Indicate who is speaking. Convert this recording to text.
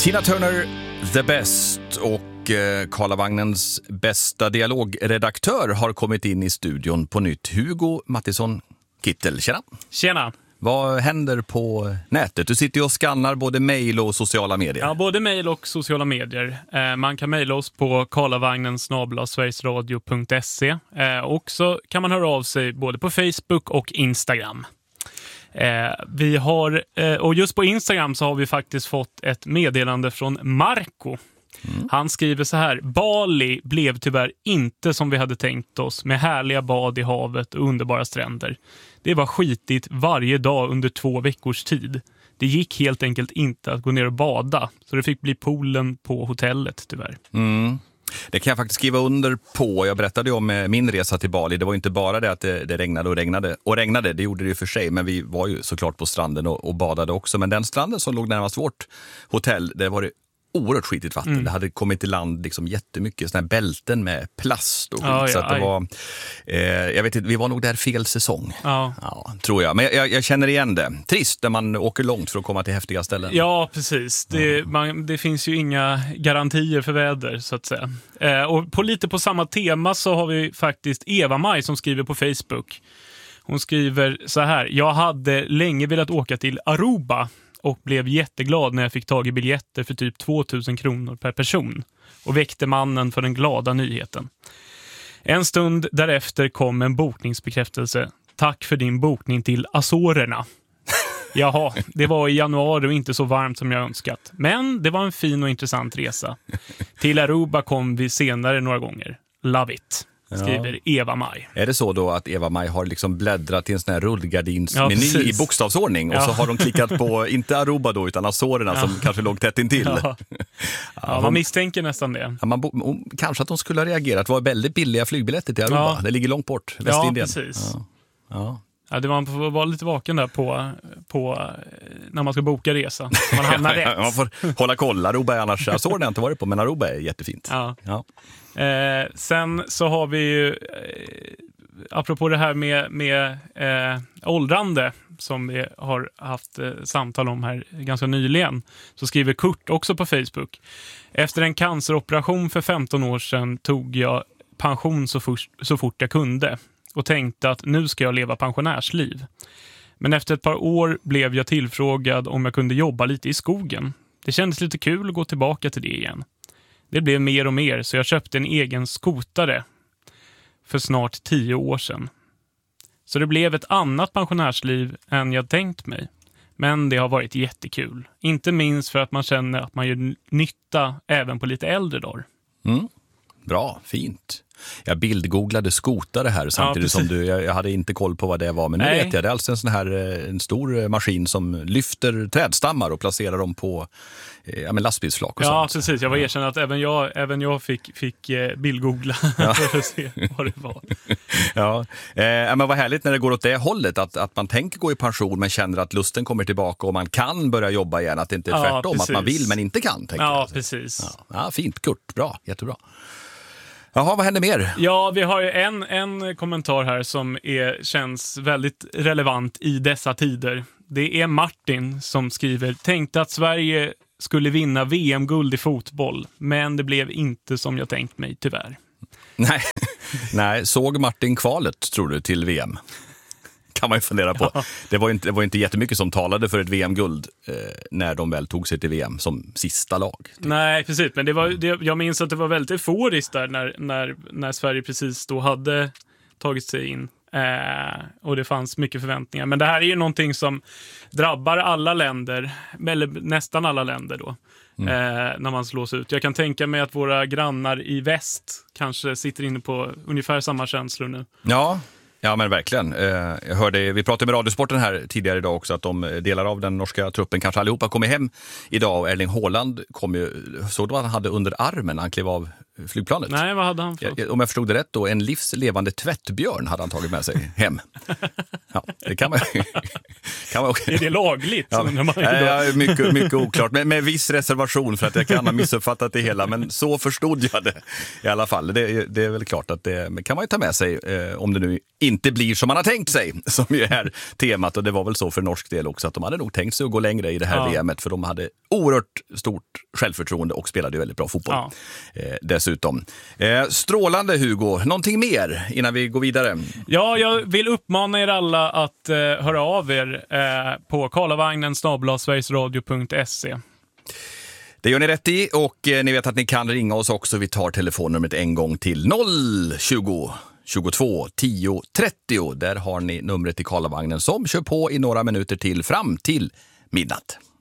Speaker 1: Tina Turner, The Best, och Karlavagnens bästa dialogredaktör har kommit in i studion på nytt. Hugo Mattisson Kittel, tjena.
Speaker 2: Tjena.
Speaker 1: Vad händer på nätet? Du sitter ju och skannar både mejl och sociala medier.
Speaker 2: Ja, både mejl och sociala medier. Man kan mejla oss på karlavagnen@sverigesradio.se. Och så kan man höra av sig både på Facebook och Instagram. Vi har, och just på Instagram så har vi faktiskt fått ett meddelande från Marco. Han skriver så här: Bali blev tyvärr inte som vi hade tänkt oss, med härliga bad i havet och underbara stränder. Det var skitigt varje dag under 2 veckors tid. Det gick helt enkelt inte att gå ner och bada, så det fick bli poolen på hotellet tyvärr.
Speaker 1: Det kan jag faktiskt skriva under på. Jag berättade ju om min resa till Bali. Det var inte bara det att det regnade och regnade. Det gjorde det ju för sig, men vi var ju såklart på stranden och badade också. Men den stranden som låg närmast vårt hotell, det var det oerhört skitigt vatten. Det hade kommit i land liksom jättemycket såna här bälten med plast och skit. Så att det var, jag vet inte, vi var nog där fel säsong. Ja, tror jag. Men jag känner igen det. Trist när man åker långt för att komma till häftiga ställen.
Speaker 2: Ja, precis. Det finns ju inga garantier för väder, så att säga. Och lite på samma tema så har vi faktiskt Eva-Maj som skriver på Facebook. Hon skriver så här: Jag hade länge velat åka till Aruba och blev jätteglad när jag fick tag i biljetter för typ 2000 kronor per person och väckte mannen för den glada nyheten. En stund därefter kom en bokningsbekräftelse. Tack för din bokning till Azorerna. Jaha, det var i januari och inte så varmt som jag önskat. Men det var en fin och intressant resa. Till Aruba kom vi senare några gånger. Love it. Skriver Eva-Maj.
Speaker 1: Är det så då att Eva-Maj har liksom bläddrat i en sån här rullgardinsmeny i bokstavsordning och så har de klickat på, inte Aruba då, utan Azorerna som kanske låg tätt intill?
Speaker 2: Man misstänker nästan det.
Speaker 1: Kanske att de skulle ha reagerat. Det var väldigt billiga flygbiljetter till Aruba. Det ligger långt bort, Västindien.
Speaker 2: Ja, precis. Ja, det var vara lite vaken där på när man ska boka resa. Man hamnar rätt.
Speaker 1: Man får hålla koll. Aruba är annars, Azorerna har jag inte varit på, men Aruba är jättefint. Ja.
Speaker 2: Sen så har vi ju apropå det här med åldrande som vi har haft samtal om här ganska nyligen, så skriver Kurt också på Facebook: efter en canceroperation för 15 år sedan tog jag pension så fort jag kunde och tänkte att nu ska jag leva pensionärsliv. Men efter ett par år blev jag tillfrågad om jag kunde jobba lite i skogen. Det kändes lite kul att gå tillbaka till det igen. Det blev mer och mer, så jag köpte en egen skotare för snart 10 år sedan. Så det blev ett annat pensionärsliv än jag tänkt mig. Men det har varit jättekul. Inte minst för att man känner att man gör nytta även på lite äldre dagar.
Speaker 1: Bra, fint. Jag bildgooglade skotare här samtidigt som jag hade inte koll på vad det var, men nu vet jag. Det är alltså en sån här en stor maskin som lyfter trädstammar och placerar dem på lastbilsflak och sånt.
Speaker 2: Ja, precis. Jag var erkänd att även jag fick bildgoogla för att se vad det var.
Speaker 1: Men vad härligt när det går åt det hållet, att man tänker gå i pension men känner att lusten kommer tillbaka och man kan börja jobba igen, att det inte är tvärtom, precis. Att man vill men inte kan.
Speaker 2: Precis.
Speaker 1: Ja, fint, Kurt. Bra, jättebra. Jaha, vad händer mer?
Speaker 2: Ja, vi har ju en kommentar här som känns väldigt relevant i dessa tider. Det är Martin som skriver: tänkte att Sverige skulle vinna VM-guld i fotboll, men det blev inte som jag tänkt mig, tyvärr.
Speaker 1: Nej, såg Martin kvalet, tror du, till VM? Kan man ju fundera på. Ja. Det var inte jättemycket som talade för ett VM-guld när de väl tog sig till VM som sista lag. Typ.
Speaker 2: Nej, precis. Men jag minns att det var väldigt euforiskt där när Sverige precis då hade tagit sig in. Och det fanns mycket förväntningar. Men det här är ju någonting som drabbar alla länder, eller nästan alla länder då. När man slås ut. Jag kan tänka mig att våra grannar i väst kanske sitter inne på ungefär samma känslor nu.
Speaker 1: Ja, men verkligen. Jag hörde, vi pratade med Radiosporten här tidigare idag också, att de delar av den norska truppen kanske allihopa kommer hem idag, och Erling Haaland kom ju, såg du vad han hade under armen när han klev av flygplanet.
Speaker 2: Nej, vad hade han fått?
Speaker 1: Om jag förstod det rätt då, en livslevande tvättbjörn hade han tagit med sig hem. Ja, det kan man
Speaker 2: Är det lagligt?
Speaker 1: Ja, mycket oklart, men med viss reservation för att jag kan ha missuppfattat det hela, men så förstod jag det i alla fall. Det är väl klart att det kan man ju ta med sig om det nu inte blir som man har tänkt sig, som ju är temat, och det var väl så för norsk del också, att de hade nog tänkt sig att gå längre i det här VMet, för de hade oerhört stort självförtroende och spelade ju väldigt bra fotboll dessutom. Strålande, Hugo. Någonting mer innan vi går vidare? Ja,
Speaker 2: jag vill uppmana er alla att höra av er på karlavagnen@sverigesradio.se.
Speaker 1: Det gör ni rätt i, och ni vet att ni kan ringa oss också. Vi tar telefonnumret en gång till 020 22 10 30. Där har ni numret till Karlavagnen som kör på i några minuter till fram till midnatt.